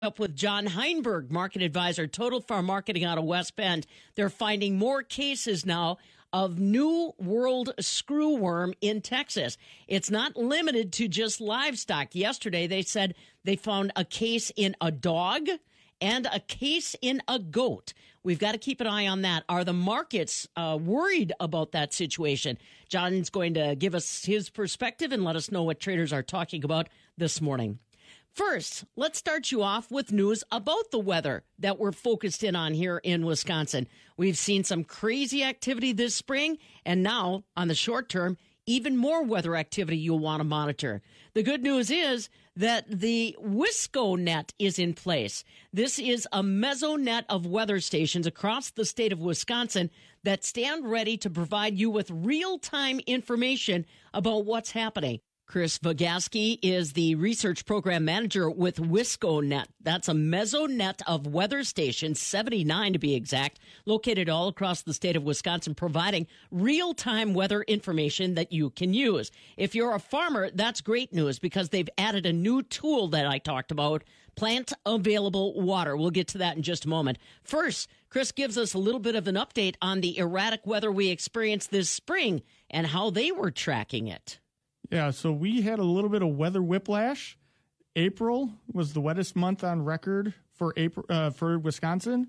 Up with John Heinberg, market advisor, Total Farm Marketing out of West Bend. They're finding more cases now of New World screwworm in Texas. It's not limited to just livestock. Yesterday, they said they found a case in a dog and a case in a goat. We've got to keep an eye on that. Are the markets worried about that situation? John's going to give us his perspective and let us know what traders are talking about this morning. First, let's start you off with news about the weather that we're focused in on here in Wisconsin. We've seen some crazy activity this spring, and now, on the short term, even more weather activity you'll want to monitor. The good news is that the WiscoNet is in place. This is a mesonet of weather stations across the state of Wisconsin that stand ready to provide you with real-time information about what's happening. Chris Vogasky is the research program manager with WiscoNet. That's a mesonet of weather stations, 79 to be exact, located all across the state of Wisconsin, providing real-time weather information that you can use. If you're a farmer, that's great news because they've added a new tool that I talked about, plant available water. We'll get to that in just a moment. First, Chris gives us a little bit of an update on the erratic weather we experienced this spring and how they were tracking it. Yeah, so we had a little bit of weather whiplash. April was the wettest month on record for Wisconsin.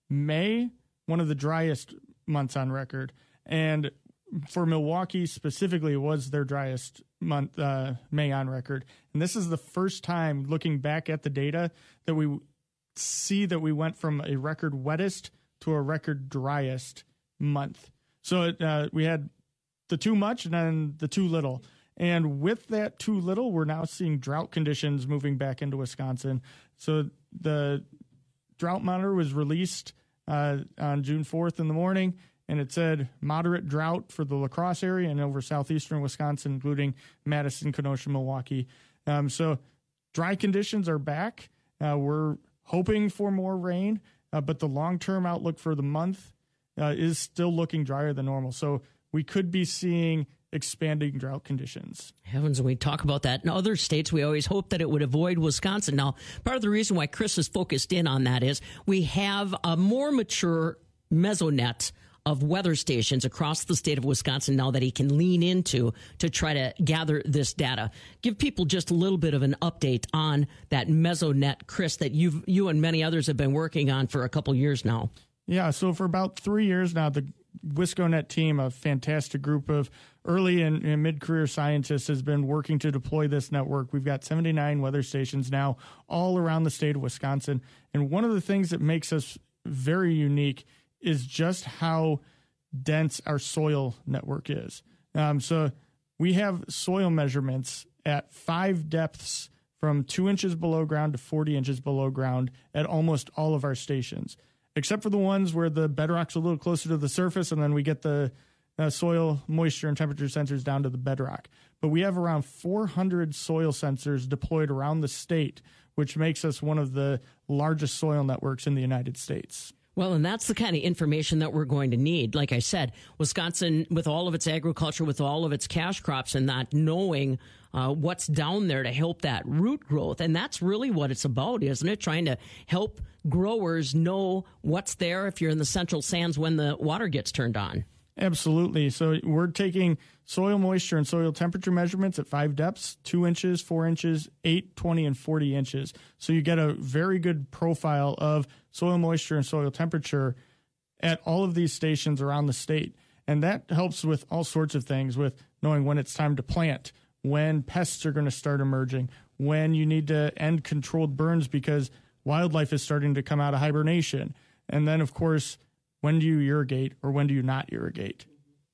May, one of the driest months on record. And for Milwaukee specifically, it was their driest month, May on record. And this is the first time, looking back at the data, that we see that we went from a record wettest to a record driest month. So we had the too much and then the too little. And with that too little, we're now seeing drought conditions moving back into Wisconsin. So the drought monitor was released on June 4th in the morning, and it said moderate drought for the La Crosse area and over southeastern Wisconsin, including Madison, Kenosha, Milwaukee. So dry conditions are back. We're hoping for more rain, but the long-term outlook for the month is still looking drier than normal. So we could be seeing expanding drought conditions. Heavens, when we talk about that in other states, we always hope that it would avoid Wisconsin. Now, part of the reason why Chris is focused in on that is we have a more mature mesonet of weather stations across the state of Wisconsin now that he can lean into to try to gather this data. Give people just a little bit of an update on that mesonet, Chris, that you and many others have been working on for a couple years now. Yeah, so for about 3 years now, the WiscoNet team, a fantastic group of early and mid-career scientists, has been working to deploy this network. We've got 79 weather stations now all around the state of Wisconsin. And one of the things that makes us very unique is just how dense our soil network is. So we have soil measurements at 5 depths from 2 inches below ground to 40 inches below ground at almost all of our stations, except for the ones where the bedrock's a little closer to the surface, and then we get the soil moisture and temperature sensors down to the bedrock. But we have around 400 soil sensors deployed around the state, which makes us one of the largest soil networks in the United States. Well, and that's the kind of information that we're going to need. Like I said, Wisconsin, with all of its agriculture, with all of its cash crops, and not knowing what's down there to help that root growth. And that's really what it's about, isn't it? Trying to help growers know what's there if you're in the central sands when the water gets turned on. Absolutely. So we're taking soil moisture and soil temperature measurements at 5 depths, 2 inches, 4 inches, 8, 20, and 40 inches. So you get a very good profile of soil moisture and soil temperature at all of these stations around the state. And that helps with all sorts of things, with knowing when it's time to plant, when pests are going to start emerging, when you need to end controlled burns because wildlife is starting to come out of hibernation. And then, of course, when do you irrigate or when do you not irrigate?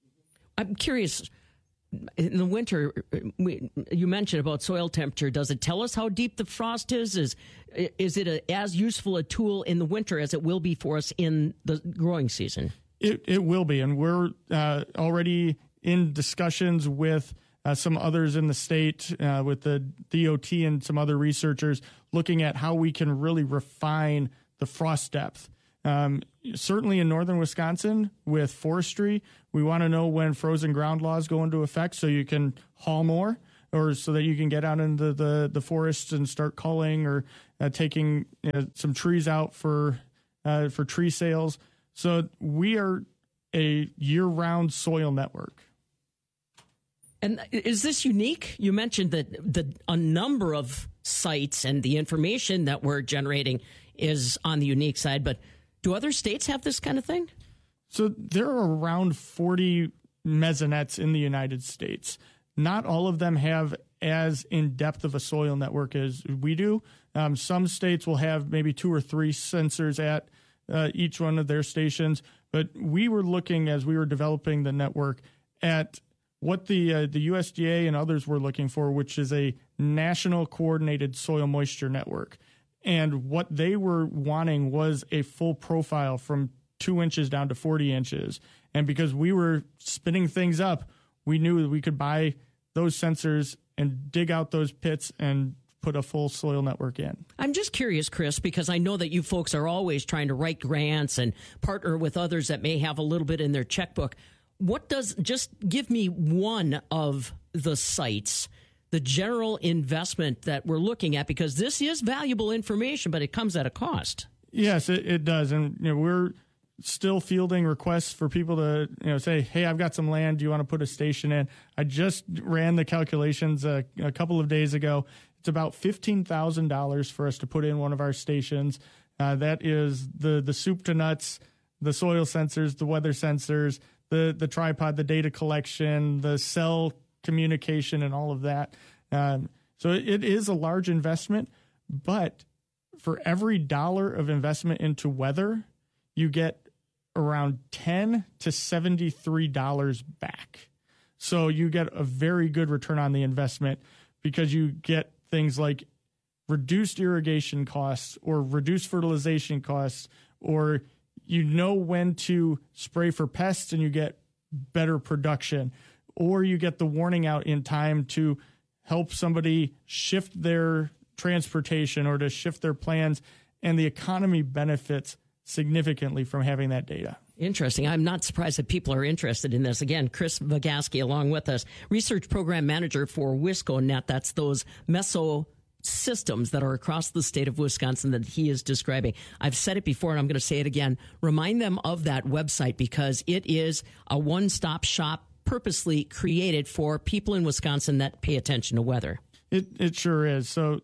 I'm curious, in the winter, you mentioned about soil temperature. Does it tell us how deep the frost is? Is it as useful a tool in the winter as it will be for us in the growing season? It will be, and we're already in discussions with some others in the state, with the DOT and some other researchers, looking at how we can really refine the frost depth. Certainly in northern Wisconsin with forestry, we want to know when frozen ground laws go into effect so you can haul more. or so that you can get out into the forests and start culling or taking some trees out for tree sales. So we are a year-round soil network. And is this unique? You mentioned that a number of sites and the information that we're generating is on the unique side, but do other states have this kind of thing? So there are around 40 mesonettes in the United States. Not all of them have as in-depth of a soil network as we do. Some states will have maybe 2 or 3 sensors at each one of their stations, but we were looking as we were developing the network at what the USDA and others were looking for, which is a national coordinated soil moisture network. And what they were wanting was a full profile from 2 inches down to 40 inches. And because we were spinning things up, we knew that we could buy those sensors and dig out those pits and put a full soil network in. I'm just curious, Chris, because I know that you folks are always trying to write grants and partner with others that may have a little bit in their checkbook. Just give me one of the sites, the general investment that we're looking at, because this is valuable information, but it comes at a cost. Yes, it does. And we're still fielding requests for people to say, hey, I've got some land. Do you want to put a station in? I just ran the calculations a couple of days ago. It's about $15,000 for us to put in one of our stations. That is the soup to nuts, the soil sensors, the weather sensors, the tripod, the data collection, the cell communication, and all of that. So it is a large investment, but for every dollar of investment into weather, you get around $10 to $73 back. So you get a very good return on the investment because you get things like reduced irrigation costs or reduced fertilization costs, or when to spray for pests and you get better production, or you get the warning out in time to help somebody shift their transportation or to shift their plans, and the economy benefits significantly from having that data. Interesting. I'm not surprised that people are interested in this. Again, Chris Vygotsky along with us, Research Program Manager for WiscoNet. That's those meso systems that are across the state of Wisconsin that he is describing. I've said it before and I'm going to say it again. Remind them of that website because it is a one-stop shop purposely created for people in Wisconsin that pay attention to weather. It sure is. So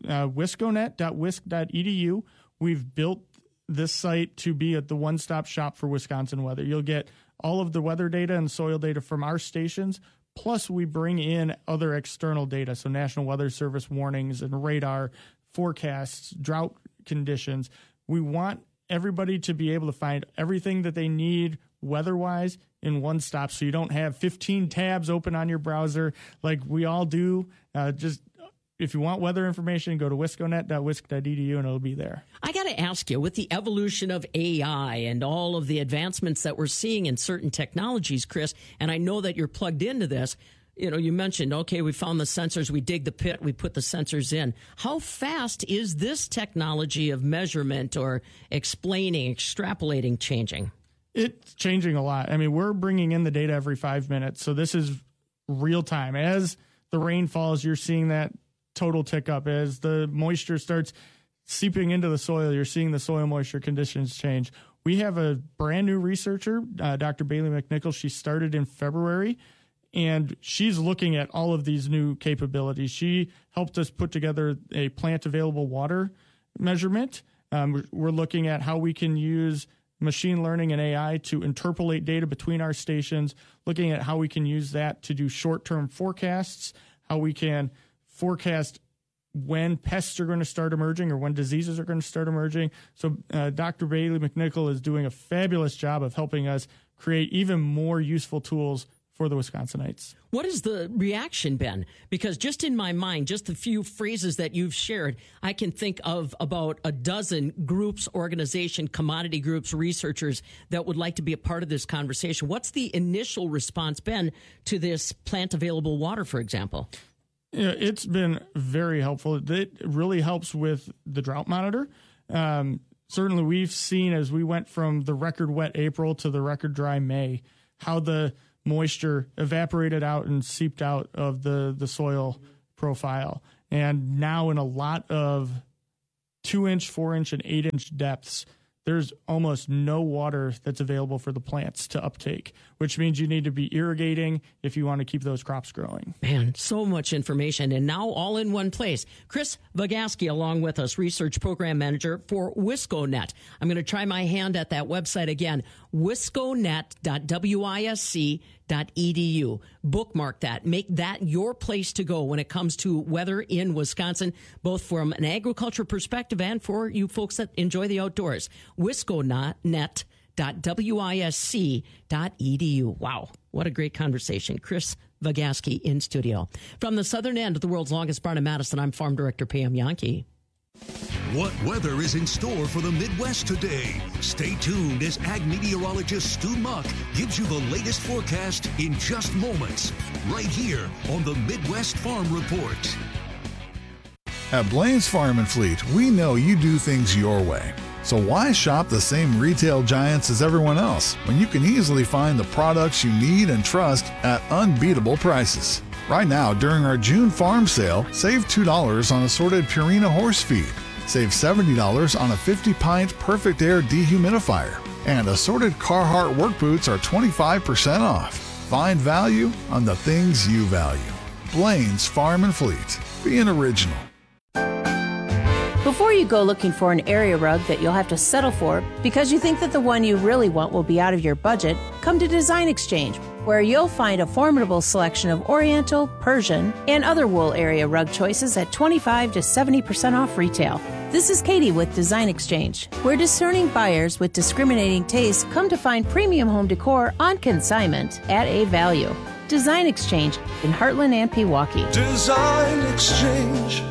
wisconet.wisc.edu, we've built this site to be at the one-stop shop for Wisconsin weather. You'll get all of the weather data and soil data from our stations, plus we bring in other external data, so National Weather Service warnings and radar, forecasts, drought conditions. We want everybody to be able to find everything that they need weather-wise in one stop, so you don't have 15 tabs open on your browser like we all do. Just if you want weather information, go to wisconet.wisc.edu and it'll be there. I got to ask you, with the evolution of AI and all of the advancements that we're seeing in certain technologies, Chris, and I know that you're plugged into this, you mentioned, okay, we found the sensors, we dig the pit, we put the sensors in. How fast is this technology of measurement or explaining, extrapolating changing? It's changing a lot. I mean, we're bringing in the data every 5 minutes, so this is real time. As the rain falls, you're seeing that total tick up. As the moisture starts seeping into the soil, you're seeing the soil moisture conditions change. We have a brand new researcher, Dr. Bailey McNichol. She started in February, and she's looking at all of these new capabilities. She helped us put together a plant available water measurement. We're looking at how we can use machine learning and AI to interpolate data between our stations, looking at how we can use that to do short-term forecasts, how we can forecast when pests are going to start emerging or when diseases are going to start emerging. So Dr. Bailey McNichol is doing a fabulous job of helping us create even more useful tools for the Wisconsinites. What has the reaction been? Because just in my mind, just the few phrases that you've shared, I can think of about a dozen groups, organization, commodity groups, researchers that would like to be a part of this conversation. What's the initial response been to this plant available water, for example? Yeah, it's been very helpful. It really helps with the drought monitor. Certainly, we've seen as we went from the record wet April to the record dry May, how the moisture evaporated out and seeped out of the soil profile. And now in a lot of 2-inch, 4-inch, and 8-inch depths, there's almost no water that's available for the plants to uptake, which means you need to be irrigating if you want to keep those crops growing. Man, so much information, and now all in one place. Chris Vagaski along with us, Research Program Manager for WiscoNet. I'm going to try my hand at that website again, wisconet.wisc.edu. Bookmark that. Make that your place to go when it comes to weather in Wisconsin, both from an agriculture perspective and for you folks that enjoy the outdoors. wisconet.wisc.edu. Wow, what a great conversation. Chris Vagaski in studio. From the southern end of the world's longest barn in Madison, I'm Farm Director Pam Yankee. What weather is in store for the Midwest today? Stay tuned as ag meteorologist Stu Muck gives you the latest forecast in just moments, right here on the Midwest Farm Report. At Blaine's Farm and Fleet, we know you do things your way. So why shop the same retail giants as everyone else when you can easily find the products you need and trust at unbeatable prices? Right now, during our June farm sale, save $2 on assorted Purina horse feed. Save $70 on a 50-pint Perfect Air dehumidifier. And assorted Carhartt work boots are 25% off. Find value on the things you value. Blaine's Farm and Fleet. Be an original. Before you go looking for an area rug that you'll have to settle for because you think that the one you really want will be out of your budget, come to Design Exchange, where you'll find a formidable selection of Oriental, Persian, and other wool area rug choices at 25 to 70% off retail. This is Katie with Design Exchange, where discerning buyers with discriminating tastes come to find premium home decor on consignment at a value. Design Exchange in Heartland and Pewaukee. Design Exchange.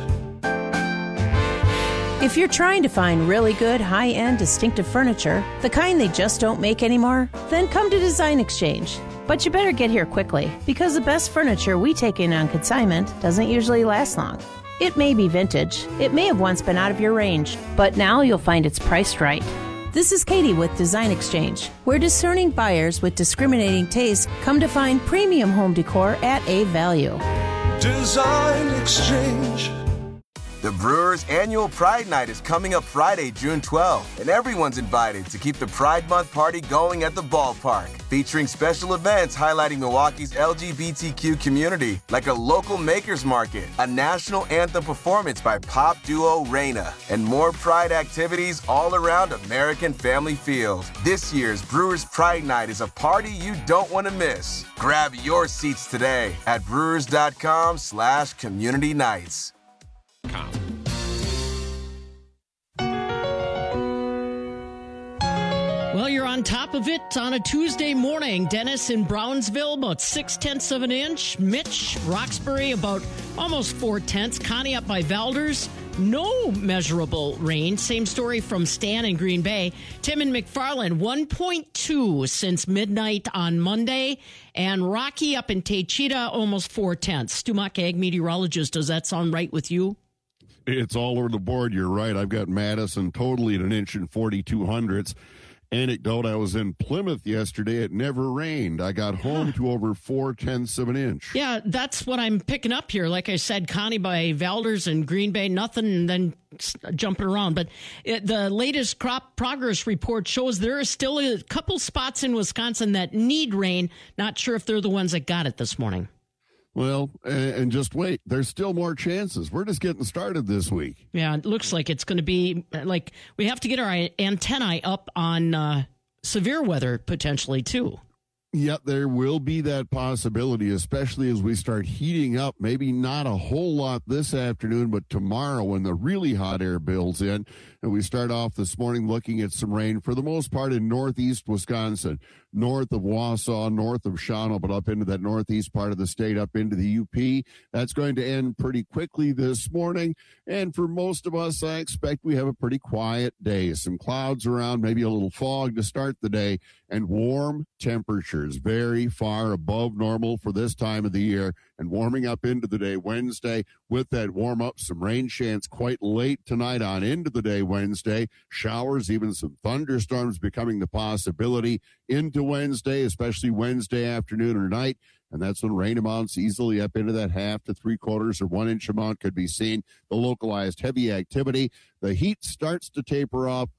If you're trying to find really good, high-end, distinctive furniture, the kind they just don't make anymore, then come to Design Exchange. But you better get here quickly, because the best furniture we take in on consignment doesn't usually last long. It may be vintage, it may have once been out of your range, but now you'll find it's priced right. This is Katie with Design Exchange, where discerning buyers with discriminating tastes come to find premium home decor at a value. Design Exchange. The Brewers' annual Pride Night is coming up Friday, June 12th, and everyone's invited to keep the Pride Month party going at the ballpark, featuring special events highlighting Milwaukee's LGBTQ community, like a local makers market, a national anthem performance by pop duo Reina, and more Pride activities all around American Family Field. This year's Brewers' Pride Night is a party you don't want to miss. Grab your seats today at brewers.com/community nights. Well, you're on top of it on a Tuesday morning. Dennis in Brownsville, about 0.6 of an inch. Mitch, Roxbury, about almost 0.4. Connie up by Valders, no measurable rain. Same story from Stan in Green Bay. Tim in McFarland, 1.2 since midnight on Monday. And Rocky up in Taycheedah, almost 0.4. Stu Muck, ag meteorologist, does that sound right with you? It's all over the board. You're right. I've got Madison totally at 1 inch and 42 hundredths. Anecdote, I was in Plymouth yesterday. It never rained. I got home to over 0.4 of an inch. Yeah, that's what I'm picking up here. Like I said, Connie by Valders and Green Bay, nothing, and then jumping around. But the latest crop progress report shows there are still a couple spots in Wisconsin that need rain. Not sure if they're the ones that got it this morning. Well, and just wait. There's still more chances. We're just getting started this week. Yeah, it looks like it's going to be like we have to get our antennae up on severe weather potentially, too. Yep, there will be that possibility, especially as we start heating up. Maybe not a whole lot this afternoon, but tomorrow when the really hot air builds in. And we start off this morning looking at some rain for the most part in northeast Wisconsin, north of Wausau, north of Shawano, but up into that northeast part of the state, up into the UP. That's going to end pretty quickly this morning. And for most of us, I expect we have a pretty quiet day. Some clouds around, maybe a little fog to start the day, and warm temperatures very far above normal for this time of the year, and warming up into the day Wednesday. With that warm up, some rain chance quite late tonight on into the day Wednesday. Showers, even some thunderstorms becoming the possibility into Wednesday, especially Wednesday afternoon or night. and that's when rain amounts easily up into that 1/2 to 3/4 or 1 inch amount could be seen. The localized heavy activity. The heat starts to taper off